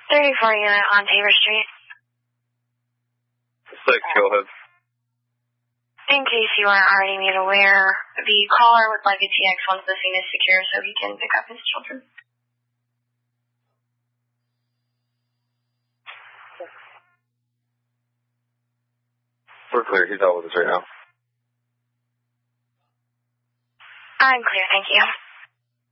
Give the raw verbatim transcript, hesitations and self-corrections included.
thirty-four unit on Tabor Street. Six, go ahead. In case you aren't already made aware, the caller would like a T X once the scene is secure so he can pick up his children. We're clear. He's out with us right now. I'm clear, thank you.